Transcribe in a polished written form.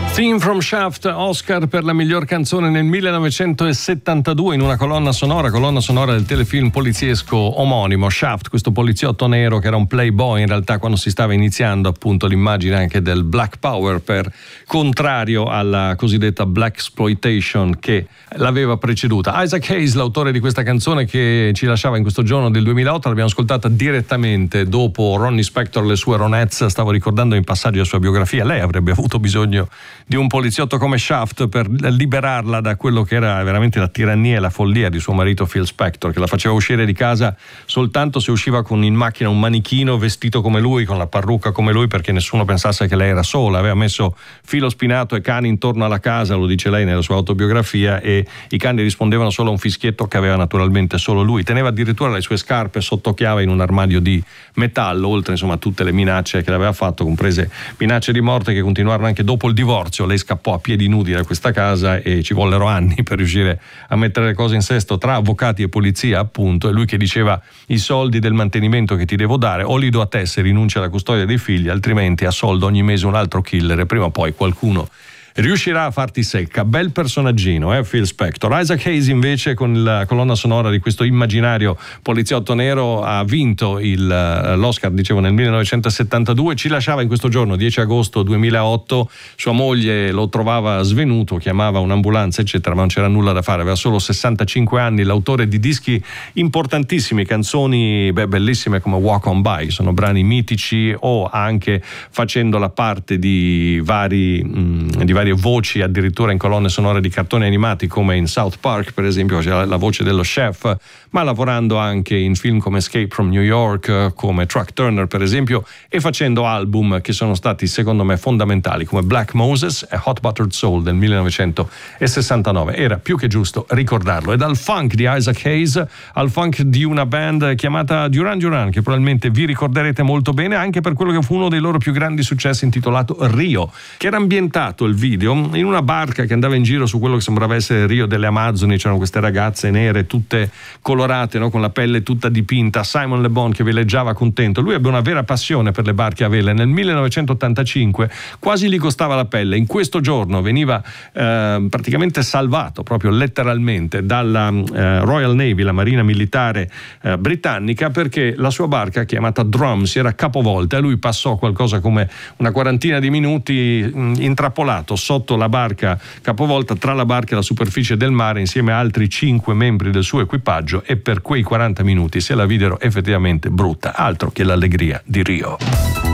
Theme from Shaft, Oscar per la miglior canzone nel 1972 in una colonna sonora del telefilm poliziesco omonimo Shaft, questo poliziotto nero che era un playboy in realtà quando si stava iniziando, appunto l'immagine anche del Black Power, per contrario alla cosiddetta Black Exploitation che l'aveva preceduta. Isaac Hayes, l'autore di questa canzone che ci lasciava in questo giorno del 2008, l'abbiamo ascoltata direttamente dopo Ronnie Spector, le sue Ronettes. Stavo ricordando in passaggi la sua biografia. Lei avrebbe avuto bisogno di un poliziotto come Shaft per liberarla da quello che era veramente la tirannia e la follia di suo marito Phil Spector, che la faceva uscire di casa soltanto se usciva con in macchina un manichino vestito come lui, con la parrucca come lui, perché nessuno pensasse che lei era sola. Aveva messo filo spinato e cani intorno alla casa, lo dice lei nella sua autobiografia, e i cani rispondevano solo a un fischietto che aveva naturalmente solo lui. Teneva addirittura le sue scarpe sotto chiave in un armadio di metallo, oltre insomma a tutte le minacce che le aveva fatto, comprese minacce di morte che continuarono anche dopo il divorzio. Lei scappò a piedi nudi da questa casa e ci vollero anni per riuscire a mettere le cose in sesto tra avvocati e polizia, appunto. E lui che diceva: i soldi del mantenimento che ti devo dare o li do a te se rinunci alla custodia dei figli, altrimenti a soldo ogni mese un altro killer e prima o poi qualcuno riuscirà a farti secca. Bel personaggino, Phil Spector. Isaac Hayes invece, con la colonna sonora di questo immaginario poliziotto nero, ha vinto l'Oscar, dicevo, nel 1972. Ci lasciava in questo giorno, 10 agosto 2008. Sua moglie lo trovava svenuto, chiamava un'ambulanza eccetera, ma non c'era nulla da fare, aveva solo 65 anni. L'autore di dischi importantissimi, canzoni bellissime come Walk On By, sono brani mitici, o anche facendo la parte di varie voci, addirittura in colonne sonore di cartoni animati come in South Park per esempio, c'è la voce dello chef, ma lavorando anche in film come Escape from New York, come Truck Turner per esempio, e facendo album che sono stati secondo me fondamentali come Black Moses e Hot Buttered Soul del 1969. Era più che giusto ricordarlo. E dal funk di Isaac Hayes al funk di una band chiamata Duran Duran, che probabilmente vi ricorderete molto bene anche per quello che fu uno dei loro più grandi successi, intitolato Rio, che era ambientato il video in una barca che andava in giro su quello che sembrava essere Rio delle Amazzoni. C'erano queste ragazze nere tutte colorate, no? Con la pelle tutta dipinta, Simon Le Bon che veleggiava contento. Lui ebbe una vera passione per le barche a vela. Nel 1985 quasi gli costava la pelle. In questo giorno veniva praticamente salvato, proprio letteralmente, dalla Royal Navy, la marina militare britannica, perché la sua barca, chiamata Drum, si era capovolta e lui passò qualcosa come una quarantina di minuti intrappolato sotto la barca capovolta, tra la barca e la superficie del mare, insieme a altri 5 membri del suo equipaggio, e per quei 40 minuti se la videro effettivamente brutta, altro che l'allegria di Rio.